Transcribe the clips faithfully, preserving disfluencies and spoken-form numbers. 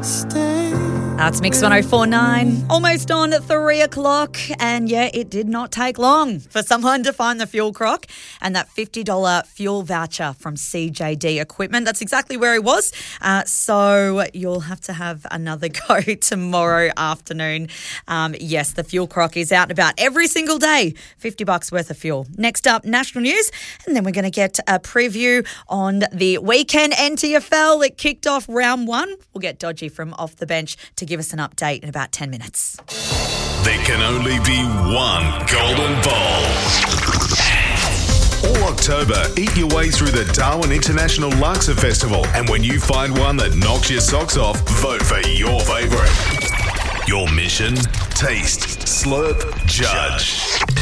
That's Mix one oh four point nine, almost on three o'clock. And yeah, it did not take long for someone to find the fuel crock and that fifty dollars fuel voucher from C J D Equipment. That's exactly where he was. Uh, so you'll have to have another go tomorrow afternoon. Um, yes, the fuel crock is out and about every single day. fifty bucks worth of fuel. Next up, national news. And then we're going to get a preview on the weekend N T F L. It kicked off round one. We'll get Dodgy from Off the Bench to give us an update in about ten minutes. There can only be one golden ball. All October, eat your way through the Darwin International Laksa Festival. And when you find one that knocks your socks off, vote for your favourite. Your mission, taste, slurp, judge.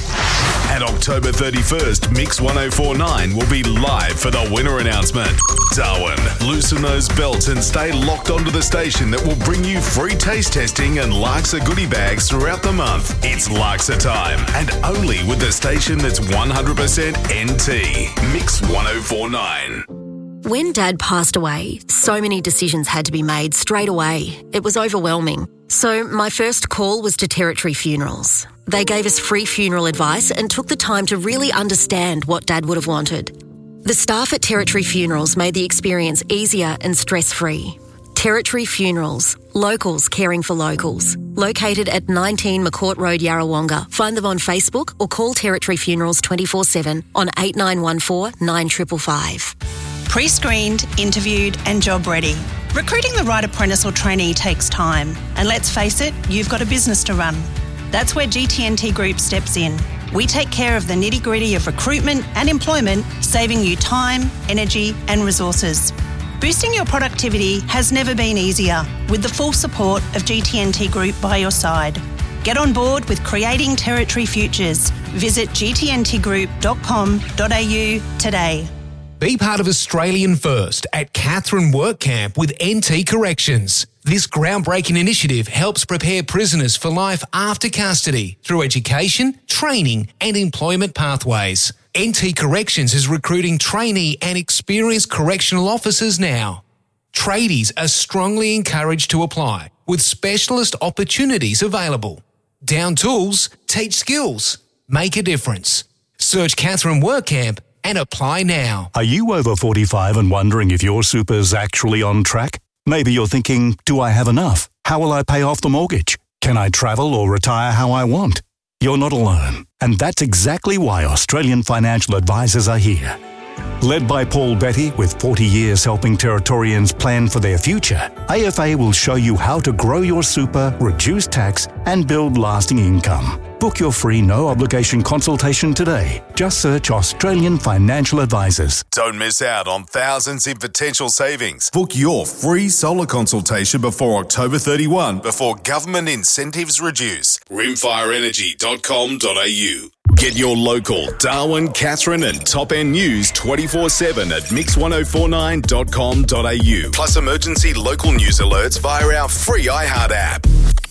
And October thirty-first, Mix one oh four point nine will be live for the winner announcement. Darwin, loosen those belts and stay locked onto the station that will bring you free taste testing and Laksa goodie bags throughout the month. It's Laksa time, and only with the station that's one hundred percent N T. Mix one oh four point nine. When Dad passed away, so many decisions had to be made straight away. It was overwhelming. So my first call was to Territory Funerals. They gave us free funeral advice and took the time to really understand what Dad would have wanted. The staff at Territory Funerals made the experience easier and stress-free. Territory Funerals, locals caring for locals. Located at nineteen McCourt Road, Yarrawonga. Find them on Facebook or call Territory Funerals twenty-four seven on eight nine one four nine five five five. Pre-screened, interviewed and job ready. Recruiting the right apprentice or trainee takes time. And let's face it, you've got a business to run. That's where G T N T Group steps in. We take care of the nitty-gritty of recruitment and employment, saving you time, energy and resources. Boosting your productivity has never been easier, with the full support of G T N T Group by your side. Get on board with creating Territory Futures. Visit g t n t group dot com dot a u today. Be part of Australian First at Katherine Work Camp with N T Corrections. This groundbreaking initiative helps prepare prisoners for life after custody through education, training and employment pathways. N T Corrections is recruiting trainee and experienced correctional officers now. Tradies are strongly encouraged to apply, with specialist opportunities available. Down tools, teach skills, make a difference. Search Katherine Work Camp and apply now. Are you over forty-five and wondering if your super's actually on track? Maybe you're thinking, do I have enough? How will I pay off the mortgage? Can I travel or retire how I want? You're not alone. And that's exactly why Australian Financial Advisors are here. Led by Paul Betty, with forty years helping Territorians plan for their future, A F A will show you how to grow your super, reduce tax, and build lasting income. Book your free no-obligation consultation today. Just search Australian Financial Advisors. Don't miss out on thousands in potential savings. Book your free solar consultation before October thirty-first before government incentives reduce. rimfire energy dot com dot a u. Get your local Darwin, Katherine and Top End news twenty-four seven at mix one oh four nine dot com dot a u. Plus emergency local news alerts via our free iHeart app.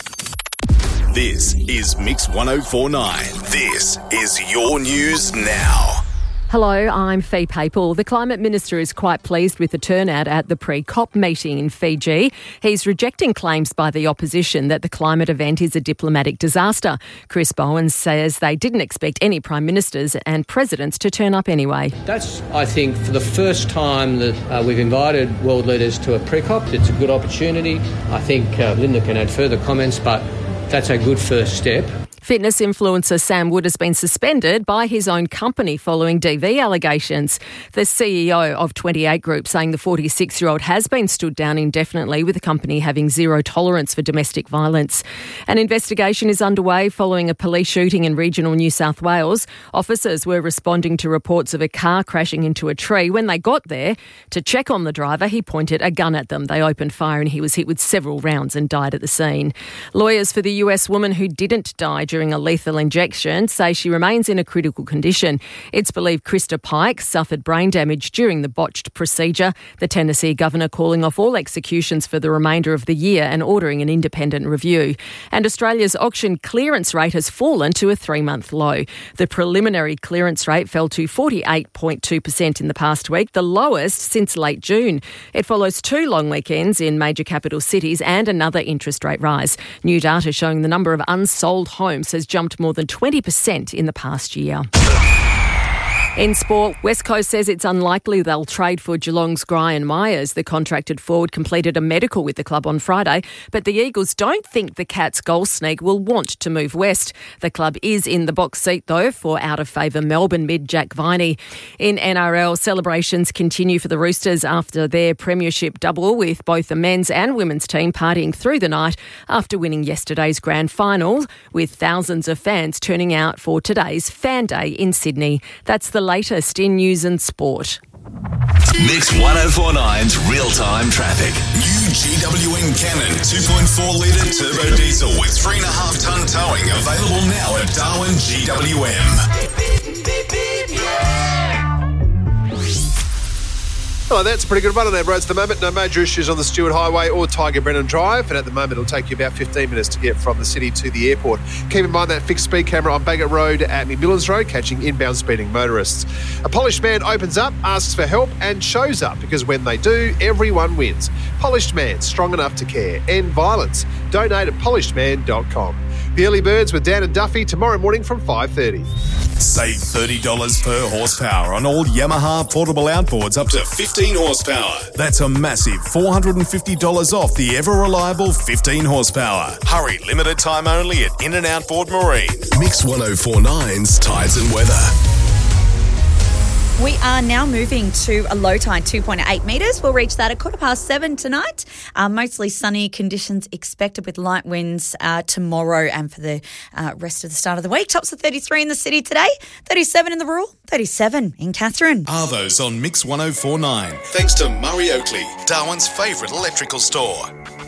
This is Mix one oh four point nine. This is your news now. Hello, I'm Fee Papel. The Climate Minister is quite pleased with the turnout at the pre-COP meeting in Fiji. He's rejecting claims by the opposition that the climate event is a diplomatic disaster. Chris Bowen says they didn't expect any Prime Ministers and Presidents to turn up anyway. That's, I think, for the first time that uh, we've invited world leaders to a pre-COP. It's a good opportunity. I think uh, Linda can add further comments, but that's a good first step. Fitness influencer Sam Wood has been suspended by his own company following D V allegations. The C E O of twenty-eight Group saying the forty-six-year-old has been stood down indefinitely, with the company having zero tolerance for domestic violence. An investigation is underway following a police shooting in regional New South Wales. Officers were responding to reports of a car crashing into a tree. When they got there to check on the driver, he pointed a gun at them. They opened fire and he was hit with several rounds and died at the scene. Lawyers for the U S woman who didn't die during a lethal injection say she remains in a critical condition. It's believed Krista Pike suffered brain damage during the botched procedure. The Tennessee governor calling off all executions for the remainder of the year and ordering an independent review. And Australia's auction clearance rate has fallen to a three-month low. The preliminary clearance rate fell to forty-eight point two percent in the past week, the lowest since late June. It follows two long weekends in major capital cities and another interest rate rise. New data showing the number of unsold homes has jumped more than twenty percent in the past year. In sport, West Coast says it's unlikely they'll trade for Geelong's Brian Myers. The contracted forward completed a medical with the club on Friday, but the Eagles don't think the Cats' goal sneak will want to move west. The club is in the box seat, though, for out-of-favour Melbourne mid Jack Viney. In N R L, celebrations continue for the Roosters after their premiership double, with both the men's and women's team partying through the night after winning yesterday's grand final, with thousands of fans turning out for today's Fan Day in Sydney. That's the latest in news and sport. Mix ten forty-nine's real-time traffic. New G W M Cannon two point four litre turbo diesel with three and a half tonne towing available now at Darwin G W M. Oh, that's a pretty good run on our roads at the moment. No major issues on the Stewart Highway or Tiger Brennan Drive. And at the moment, it'll take you about fifteen minutes to get from the city to the airport. Keep in mind that fixed speed camera on Bagot Road at McMillan's Road, catching inbound speeding motorists. A Polished Man opens up, asks for help and shows up, because when they do, everyone wins. Polished Man, strong enough to care. End violence. Donate at polished man dot com. The Early Birds with Dan and Duffy tomorrow morning from five thirty. Save thirty dollars per horsepower on all Yamaha portable outboards up to fifteen horsepower. That's a massive four hundred fifty dollars off the ever-reliable fifteen horsepower. Hurry, limited time only at In and Outboard Marine. Mix ten forty-nine's Tides and Weather. We are now moving to a low tide, two point eight metres. We'll reach that at quarter past seven tonight. Uh, mostly sunny conditions expected with light winds uh, tomorrow and for the uh, rest of the start of the week. Tops of thirty-three in the city today, thirty-seven in the rural, thirty-seven in Katherine. Arvo's on Mix ten forty-nine. Thanks to Murray Oakley, Darwin's favourite electrical store.